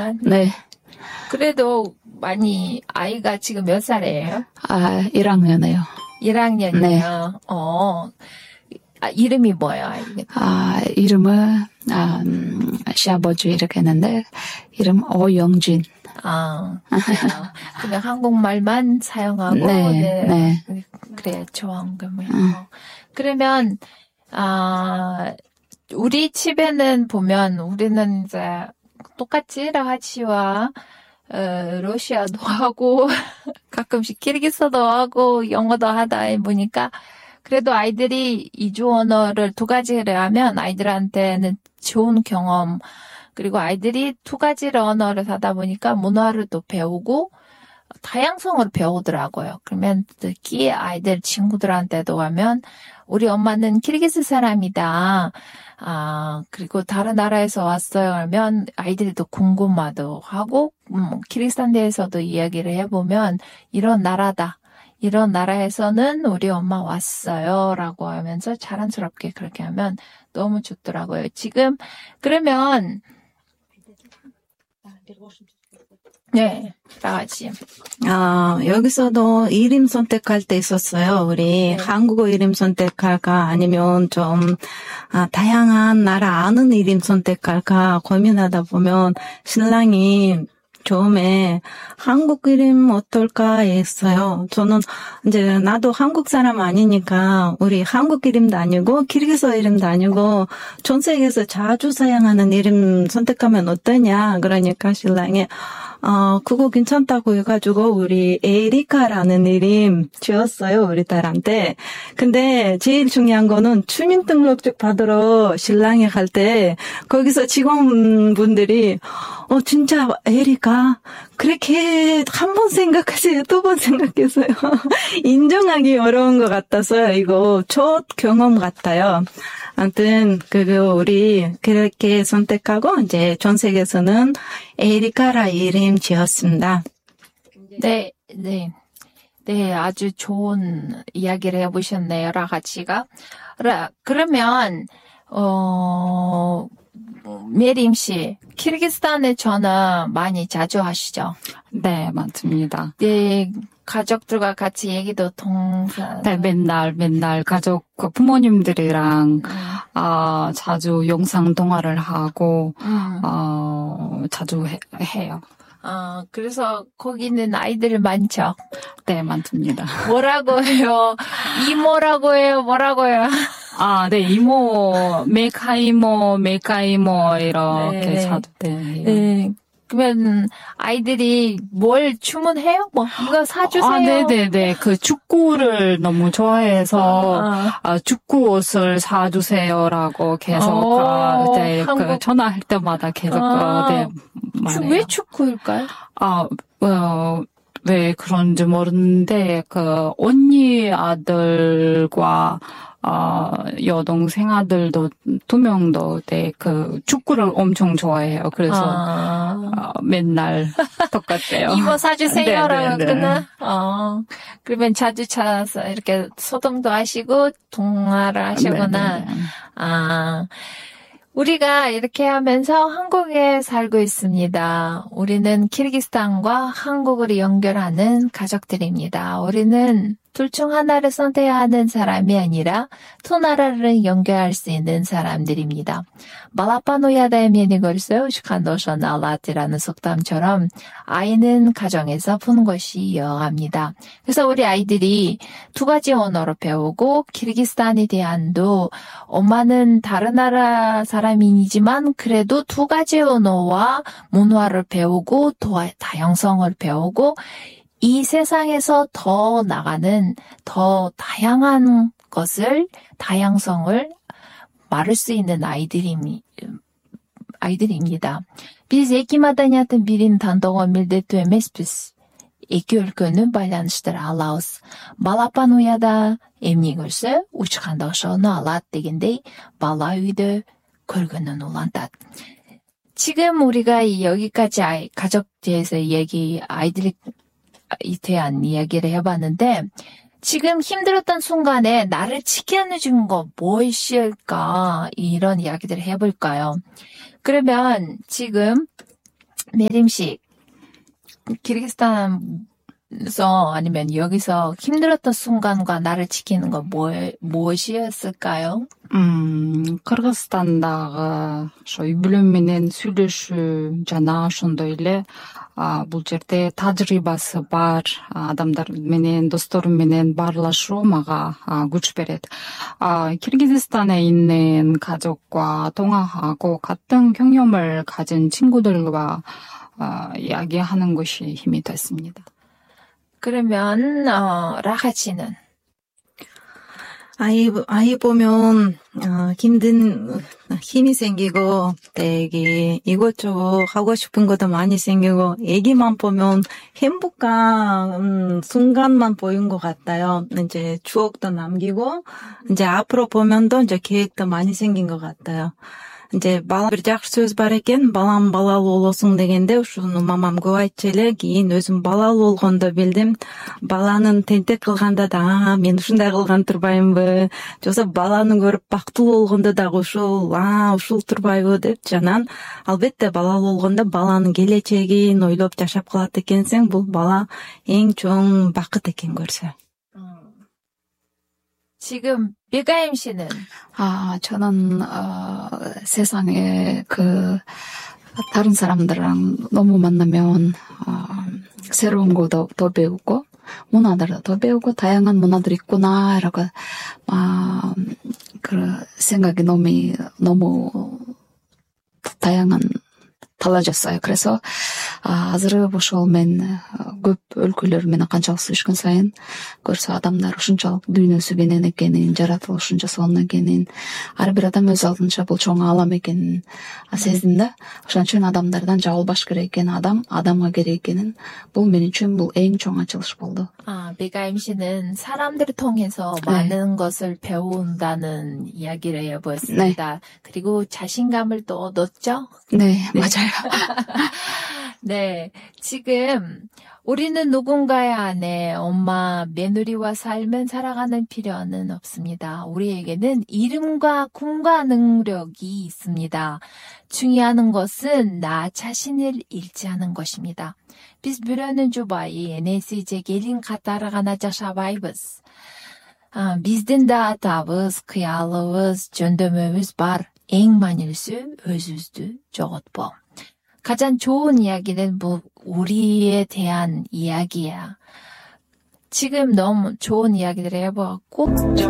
하지만. 네. 그래도 많이 아이가 지금 몇 살이에요? 1학년이에요. 1학년이요. 네. 이름이 뭐예요, 아이가? 이름은 시아버지 이렇게 했는데 이름 오영진. 그냥 한국말만 사용하고 네. 그래 좋아한가요. 그러면 우리 집에는 보면 우리는 이제 똑같이 라하치와 러시아도 하고 가끔씩 키르기스도 하고 영어도 하다 보니까 그래도 아이들이 이주 언어를 두 가지를 하면 아이들한테는 좋은 경험 그리고 아이들이 두 가지 언어를 하다 보니까 문화를 또 배우고 다양성을 배우더라고요. 그러면 특히 아이들 친구들한테도 하면 우리 엄마는 키르기스 사람이다. 그리고 다른 나라에서 왔어요 하면 아이들도 궁금하도 하고 키르기스탄 대해서도 이야기를 해보면 이런 나라다. 이런 나라에서는 우리 엄마 왔어요 라고 하면서 자랑스럽게 그렇게 하면 너무 좋더라고요. 지금 그러면 네, 나가지. 여기서도 이름 선택할 때 있었어요. 우리 한국어 이름 선택할까 아니면 좀 다양한 나라 아는 이름 선택할까 고민하다 보면 신랑이 처음에 한국 이름 어떨까 했어요. 저는 이제 나도 한국 사람 아니니까 우리 한국 이름도 아니고 키르기스 이름도 아니고 전 세계에서 자주 사용하는 이름 선택하면 어떠냐. 그러니까 신랑이 그거 괜찮다고 해가지고 우리 에리카라는 이름 지었어요. 우리 딸한테. 근데 제일 중요한 거는 주민등록증 받으러 신랑이 갈 때 거기서 직원분들이 진짜 에리카 그렇게 한 번 생각하세요? 두 번 생각했어요. 인정하기 어려운 것 같아서요. 이거 첫 경험 같아요. 아무튼 우리 그렇게 선택하고 이제 전 세계에서는 에리카라 이름 지었습니다. 네, 아주 좋은 이야기를 해보셨네요, 라가치가. 그러면 메림 씨, 키르기스탄에 전화 많이 자주 하시죠? 네, 맞습니다. 네, 가족들과 같이 얘기도 네, 맨날 가족, 부모님들이랑, 자주 영상 통화를 하고, 자주 해요. 그래서 거기는 아이들 많죠? 네, 많습니다. 뭐라고 해요? 이모라고 해요? 뭐라고 해요? 네, 이모, 메카이모, 이렇게 자주, 네. 그러면 아이들이 뭘 주문해요? 이거 사주세요? 네네네. 축구를 너무 좋아해서, 축구 옷을 사주세요라고 계속, 전화할 때마다 계속, 말해요. 왜 축구일까요? 왜 그런지 모르는데, 언니 아들과, 여동생 아들도 2명도 축구를 엄청 좋아해요. 그래서, 맨날 똑같아요. 이모 사주세요라고 그러나, 그러면 자주 찾아서 이렇게 소통도 하시고, 통화를 하시거나, 우리가 이렇게 하면서 한국에 살고 있습니다. 우리는 키르기스탄과 한국을 연결하는 가족들입니다. 우리는 둘 중 하나를 선택해야 하는 사람이 아니라 두 나라를 연결할 수 있는 사람들입니다. 말라파노야다의 미니걸스 우시칸도션 알라티라는 속담처럼 아이는 가정에서 푸는 것이 여합니다. 그래서 우리 아이들이 두 가지 언어를 배우고 키르기스탄에 대한도 엄마는 다른 나라 사람이지만 그래도 두 가지 언어와 문화를 배우고 다양성을 배우고 이 세상에서 더 나가는 더 다양한 것을 다양성을 말할 수 있는 아이들입니다. Biz iki medeniyettin birinin tanıdığı millet emespiz. İki ülkenin байланыштыра алабыз. Балапан уяда эмне көрсө учканда ошону алат дегендей бала үйдө көргөнүн улантат. 지금 우리가 여기까지 가족 대해서 아이들에 대한 이야기를 해봤는데 지금 힘들었던 순간에 나를 지켜내준 거 무엇일까 이런 이야기들을 해볼까요? 그러면 지금 메림 씨, 키르기스탄에서 아니면 여기서 힘들었던 순간과 나를 지키는 건 무엇이었을까요? Кыргызстандагы ошо үй-бүлөм менен сүйлөшүү жана ошондой эле бул жерде тажрыйбасы бар адамдар менен, досторум менен баарлашуу мага күч берет. Киргизстане 있는 가족과 통화하고 같은 경험을 가진 친구들과 이야기하는 것이 힘이 됐습니다. 그러면 라하 씨는? 아이 보면, 힘이 생기고, 되게 이것저것 하고 싶은 것도 많이 생기고, 애기만 보면 행복한 순간만 보인 것 같아요. 이제 추억도 남기고, 이제 앞으로 보면도 이제 계획도 많이 생긴 것 같아요. 이제 bir жақсы сөз бар екен, балам балалы болсын дегенде, ушуну мамам көп айтчу эле, кийин өзүм балалы болгондо билдим, баланын тентек кылганда да, мен ушундай кылган турбаймынбы, жоксо баланы көрүп бактылуу болгондо дагы ушул турбайбы деп, жанан албетте балалы болгондо баланын келечегин ойлоп жашап калат экенсең, бул бала эң чоң бакыт экен көрсө. 지금 베가임 씨는? 저는 세상에 다른 사람들랑 너무 만나면 새로운 것도 더 배우고 문화들도 더 배우고 다양한 문화들이 있구나라고 그 생각이 너무 다양한 달라졌어요. 그래서 азыры ошол мен көп өлкөлөр менен канчалык сүйлөшкөн сайын көрсө адамдар ушунчалык дүйнөсү кенен экенин, жаратылышын жасалган экенин, ар бир адам өз алдынча бул чоң аалам экенин сездим да. Ошон үчүн адамдардан жабылбаш керек экен, адамга керек экенин, бул мен үчүн бул эң чоң ачылыш болду. 베가임 씨는 사람들을 통해서 많은 것을 배운다는 이야기를 해보았습니다. 그리고 자신감을 또 얻었죠? 네, 맞아요. 네, 지금 우리는 누군가의 아내, 엄마, 며느리와 살면 살아가는 필요는 없습니다. 우리에게는 이름과 꿈과 능력이 있습니다. 중요한 것은 나 자신을 잃지 않은 것입니다. Biz бирөөнүн жубайы, энеси же келин катары гана жашабайбыз. Биздин да атабыз, кыялыбыз, жөндөмөбүз бар. Эң маанилүүсү өзүбүздү жоготпоо. 가장 좋은 이야기는 우리에 대한 이야기야. 지금 너무 좋은 이야기를 해보았고